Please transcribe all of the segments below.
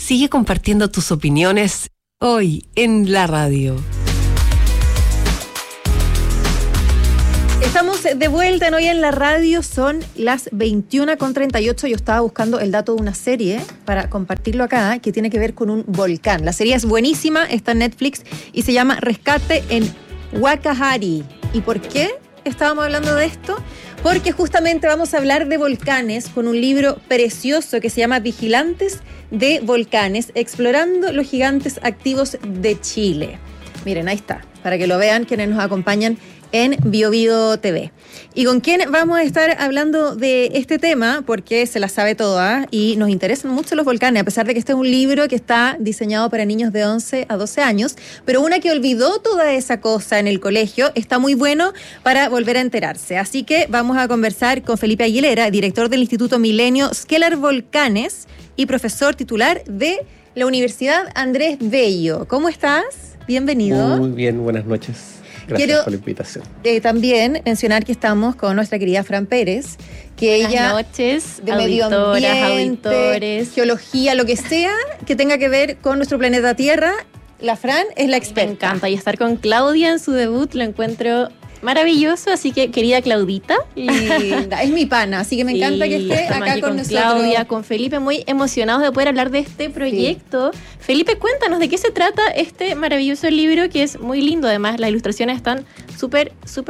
Sigue compartiendo tus opiniones hoy en la radio. Estamos de vuelta en Hoy en la Radio, son las 21:38. Yo estaba buscando el dato de una serie para compartirlo acá, que tiene que ver con un volcán. La serie es buenísima, está en Netflix y se llama Rescate en Whakahari. ¿Y por qué estábamos hablando de esto? Porque justamente vamos a hablar de volcanes con un libro precioso que se llama Vigilantes de Volcanes, explorando los gigantes activos de Chile. Miren, ahí está, para que lo vean quienes nos acompañan en BioBio TV. ¿Y con quién vamos a estar hablando de este tema? Porque se la sabe toda y nos interesan mucho los volcanes, a pesar de que este es un libro que está diseñado para niños de 11 a 12 años, pero una que olvidó toda esa cosa en el colegio, está muy bueno para volver a enterarse. Así que vamos a conversar con Felipe Aguilera, director del Instituto Milenio Skelar Volcanes y profesor titular de la Universidad Andrés Bello. ¿Cómo estás? Bienvenido. Muy bien, buenas noches. Gracias por la invitación. También mencionar que estamos con nuestra querida Fran Pérez, que buenas ella noches, de medio ambiente, auditores, geología, lo que sea que tenga que ver con nuestro planeta Tierra, la Fran es la experta. Me encanta, y estar con Claudia en su debut lo encuentro maravilloso, así que querida Claudita. Linda, es mi pana, así que me encanta que esté acá con nosotros. Claudia, con Felipe, muy emocionados de poder hablar de este proyecto. Sí. Felipe, cuéntanos de qué se trata este maravilloso libro, que es muy lindo, además las ilustraciones están súper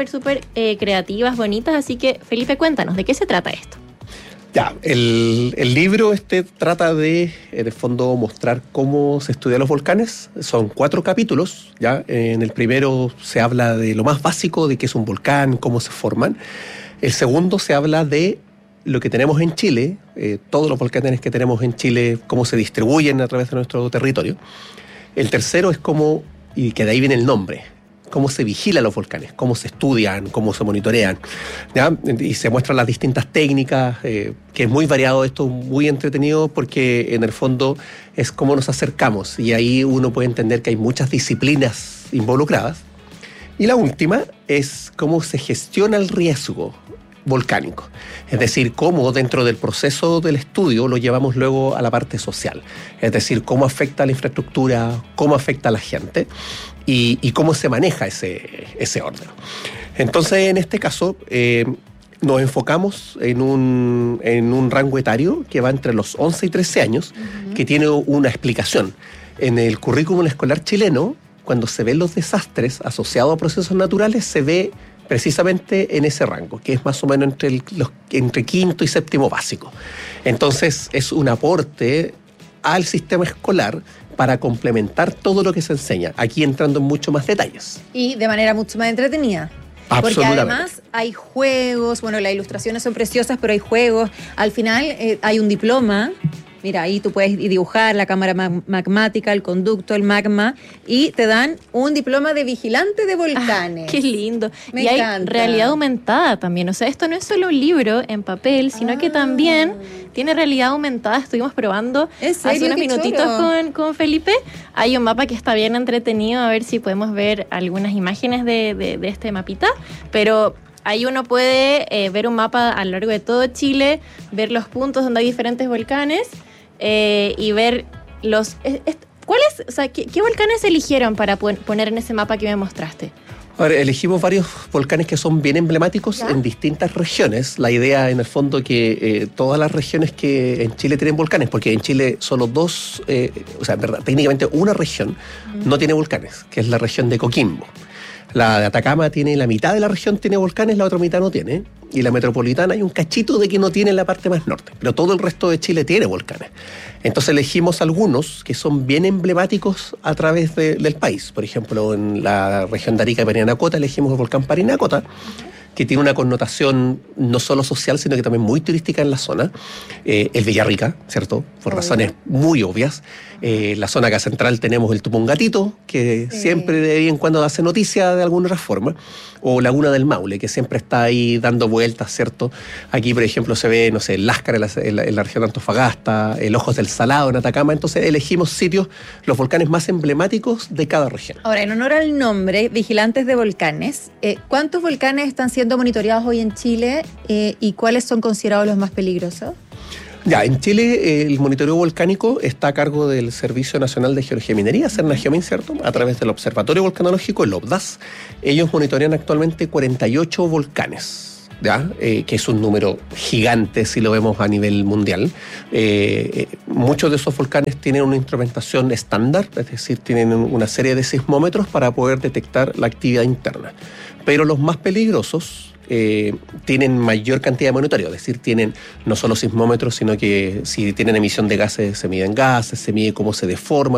creativas, bonitas, así que Felipe, cuéntanos, ¿de qué se trata esto? Ya, el libro trata de fondo, mostrar cómo se estudian los volcanes. Son 4 capítulos, ¿ya? En el primero se habla de lo más básico, de qué es un volcán, cómo se forman. El segundo se habla de lo que tenemos en Chile, todos los volcanes que tenemos en Chile, cómo se distribuyen a través de nuestro territorio. El tercero es cómo, y que de ahí viene el nombre, cómo se vigilan los volcanes, cómo se estudian, cómo se monitorean, ¿ya? Y se muestran las distintas técnicas, que es muy variado esto, muy entretenido, porque en el fondo es cómo nos acercamos, y ahí uno puede entender que hay muchas disciplinas involucradas. Y la última es cómo se gestiona el riesgo volcánico, es decir, cómo dentro del proceso del estudio lo llevamos luego a la parte social, es decir, cómo afecta a la infraestructura, cómo afecta a la gente y cómo se maneja ese orden. Entonces, en este caso, nos enfocamos en un rango etario que va entre los 11 y 13 años, que tiene una explicación. En el currículum escolar chileno, cuando se ven los desastres asociados a procesos naturales, se ve precisamente en ese rango, que es más o menos entre quinto y séptimo básico. Entonces, es un aporte al sistema escolar para complementar todo lo que se enseña, aquí entrando en mucho más detalles. Y de manera mucho más entretenida. Porque además hay juegos, bueno, las ilustraciones son preciosas, pero hay juegos. Al final hay un diploma. Mira, ahí tú puedes dibujar la cámara magmática, el conducto, el magma, y te dan un diploma de vigilante de volcanes. ¡Qué lindo! Me encanta. Hay realidad aumentada también. O sea, esto no es solo un libro en papel, sino que también tiene realidad aumentada. Estuvimos probando hace unos minutitos con Felipe. Hay un mapa que está bien entretenido, a ver si podemos ver algunas imágenes de este mapita, pero ahí uno puede ver un mapa a lo largo de todo Chile, ver los puntos donde hay diferentes volcanes y ver ¿cuáles, o sea, qué volcanes eligieron para poner en ese mapa que me mostraste? Ahora, elegimos varios volcanes que son bien emblemáticos en distintas regiones. La idea, en el fondo, que todas las regiones que en Chile tienen volcanes, porque en Chile solo dos, o sea, en verdad, técnicamente una región no tiene volcanes, que es la región de Coquimbo. La de Atacama tiene la mitad de la región tiene volcanes, la otra mitad no tiene. Y la metropolitana hay un cachito de que no tiene en la parte más norte. Pero todo el resto de Chile tiene volcanes. Entonces elegimos algunos que son bien emblemáticos a través del país. Por ejemplo, en la región de Arica y Parinacota elegimos el volcán Parinacota, que tiene una connotación no solo social, sino que también muy turística en la zona. El Villarrica, ¿cierto? Por razones muy obvias. La zona acá central tenemos el Tupungatito, que siempre de vez en cuando hace noticia de alguna otra forma. O Laguna del Maule, que siempre está ahí dando vueltas, ¿cierto? Aquí, por ejemplo, se ve, no sé, el Láscara en la región de Antofagasta, el Ojos del Salado en Atacama. Entonces elegimos sitios, los volcanes más emblemáticos de cada región. Ahora, en honor al nombre, Vigilantes de Volcanes, ¿cuántos volcanes están siendo monitoreados hoy en Chile y cuáles son considerados los más peligrosos? Ya, en Chile el monitoreo volcánico está a cargo del Servicio Nacional de Geología y Minería, Cernageomin, ¿cierto? A través del Observatorio Volcanológico, el OBDAS. Ellos monitorean actualmente 48 volcanes, ¿ya? Que es un número gigante si lo vemos a nivel mundial. Muchos de esos volcanes tienen una instrumentación estándar, es decir, tienen una serie de sismómetros para poder detectar la actividad interna. Pero los más peligrosos tienen mayor cantidad de monitoreo, es decir, tienen no solo sismómetros, sino que si tienen emisión de gases, se miden gases, se mide cómo se deforma